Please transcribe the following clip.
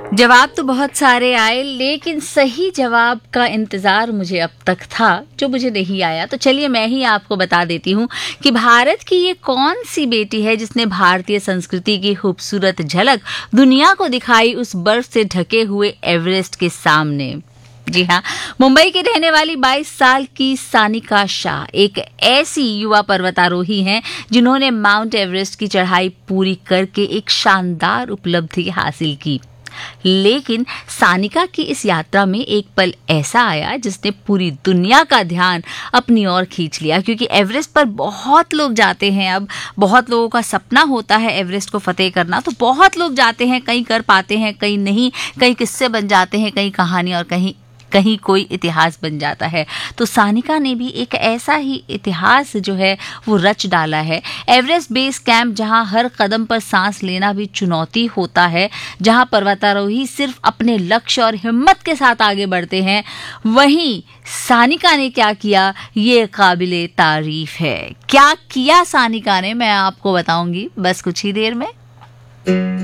जवाब तो बहुत सारे आए, लेकिन सही जवाब का इंतजार मुझे अब तक था जो मुझे नहीं आया। तो चलिए मैं ही आपको बता देती हूँ कि भारत की ये कौन सी बेटी है जिसने भारतीय संस्कृति की खूबसूरत झलक दुनिया को दिखाई उस बर्फ से ढके हुए एवरेस्ट के सामने। जी हाँ, मुंबई की रहने वाली 22 साल की सानिका शाह एक ऐसी युवा पर्वतारोही हैं जिन्होंने माउंट एवरेस्ट की चढ़ाई पूरी करके एक शानदार उपलब्धि हासिल की। लेकिन सानिका की इस यात्रा में एक पल ऐसा आया जिसने पूरी दुनिया का ध्यान अपनी ओर खींच लिया, क्योंकि एवरेस्ट पर बहुत लोग जाते हैं। अब बहुत लोगों का सपना होता है एवरेस्ट को फतेह करना, तो बहुत लोग जाते हैं, कई कर पाते हैं, कई नहीं, कई किस्से बन जाते हैं, कई कहानी, और कहीं कहीं कोई इतिहास बन जाता है। तो सानिका ने भी एक ऐसा ही इतिहास जो है वो रच डाला है। एवरेस्ट बेस कैंप, जहां हर कदम पर सांस लेना भी चुनौती होता है, जहां पर्वतारोही सिर्फ अपने लक्ष्य और हिम्मत के साथ आगे बढ़ते हैं, वहीं सानिका ने क्या किया ये काबिले तारीफ है। क्या किया सानिका ने, मैं आपको बताऊंगी बस कुछ ही देर में।